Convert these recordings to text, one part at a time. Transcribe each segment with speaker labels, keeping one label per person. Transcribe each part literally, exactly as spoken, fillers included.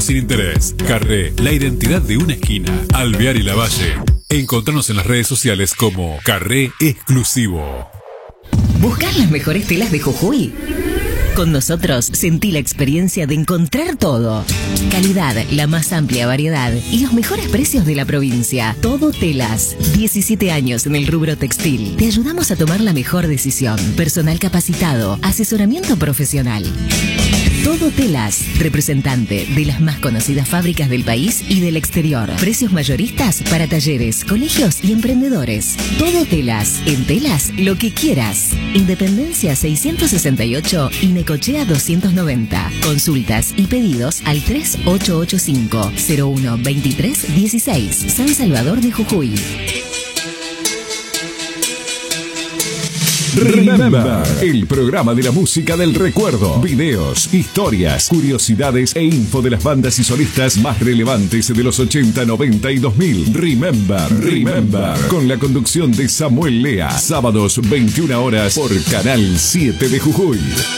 Speaker 1: Sin interés. Carré, la identidad de una esquina. Alvear y Lavalle. Encontranos en las redes sociales como Carré Exclusivo.
Speaker 2: ¿Buscás las mejores telas de Jujuy? Con nosotros sentí la experiencia de encontrar todo. Calidad, la más amplia variedad y los mejores precios de la provincia. Todo Telas. diecisiete años en el rubro textil. Te ayudamos a tomar la mejor decisión. Personal capacitado. Asesoramiento profesional. Todo Telas, representante de las más conocidas fábricas del país y del exterior. Precios mayoristas para talleres, colegios y emprendedores. Todo Telas, en telas lo que quieras. Independencia seiscientos sesenta y ocho y Necochea doscientos noventa. Consultas y pedidos al tres ocho ocho cinco, cero uno veintitrés dieciséis. San Salvador de Jujuy.
Speaker 3: Remember, el programa de la música del recuerdo. Videos, historias, curiosidades e info de las bandas y solistas más relevantes de los ochenta, noventa y dos mil. Remember, Remember, con la conducción de Samuel Lea. Sábados veintiuna horas por Canal siete de Jujuy.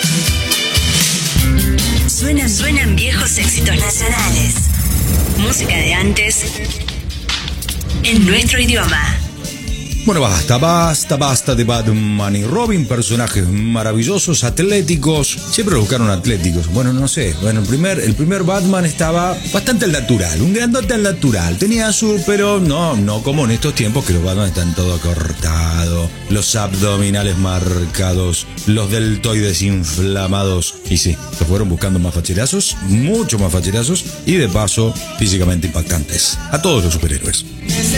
Speaker 4: Suenan, suenan viejos éxitos nacionales. Música de antes en nuestro idioma.
Speaker 5: Bueno, basta, basta, basta de Batman y Robin, personajes maravillosos, atléticos, siempre los buscaron atléticos, bueno, no sé, bueno, el primer, el primer Batman estaba bastante al natural, un grandote al natural, tenía su, pero no, no como en estos tiempos que los Batman están todo cortado, los abdominales marcados, los deltoides inflamados, y sí, los fueron buscando más facherazos, mucho más facherazos, y de paso, físicamente impactantes, a todos los superhéroes.